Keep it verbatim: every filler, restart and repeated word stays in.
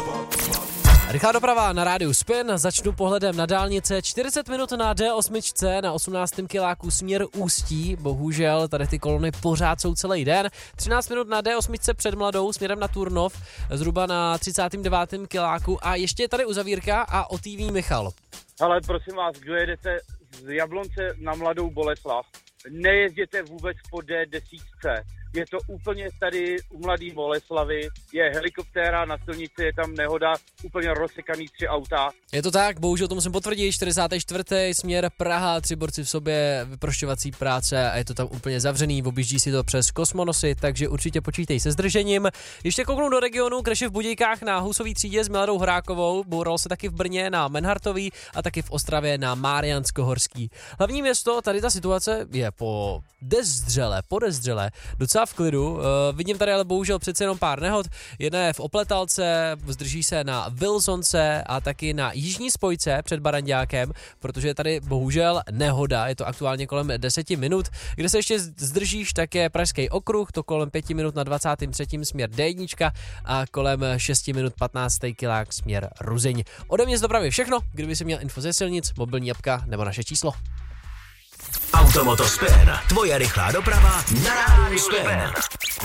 Rychlá doprava na rádiu Spin, začnu pohledem na dálnice, čtyřicet minut na D osm na osmnáctém kiláku směr Ústí, bohužel tady ty kolony pořád jsou celý den, třináct minut na D osm před Mladou směrem na Turnov, zhruba na třicátém devátém kiláku a ještě je tady uzavírka a o T V Michal. Ale prosím vás, kdo jedete z Jablonce na Mladou Boleslav, nejezděte vůbec po D deset. Je to úplně tady u Mladý Boleslavy, je helikoptéra na silnici, je tam nehoda, úplně rozsekaný tři auta. Je to tak, bohužel to musím potvrdit, čtyřicátý čtvrtý směr Praha, tři borci v sobě, vyprošťovací práce a je to tam úplně zavřený, objíždí si to přes Kosmonosy, takže určitě počítej se zdržením. Ještě kouknu do regionu, Kreši v Budějkách na Husový třídě s Miladou Horákovou, boural se taky v Brně na Menhartový a taky v Ostravě na Mariánsko-Horský. Hlavní město, tady ta situace je po dezdřele, podezdřele, docela v klidu. Uh, vidím tady ale bohužel přece jenom pár nehod. Jedna je v Opletalce, zdrží se na Wilsonce a taky na Jižní spojce před Baranďákem, protože je tady bohužel nehoda, je to aktuálně kolem deset minut. Kde se ještě zdržíš, tak je Pražský okruh, to kolem pět minut na dvacátém třetím směr D jedna a kolem šest minut patnáctý kilák směr Ruzyň. Ode mě z dopravy všechno, kdyby si měl info ze silnic, mobilní apka nebo naše číslo. Automoto Spin, tvoje rychlá doprava na rádiu Spin.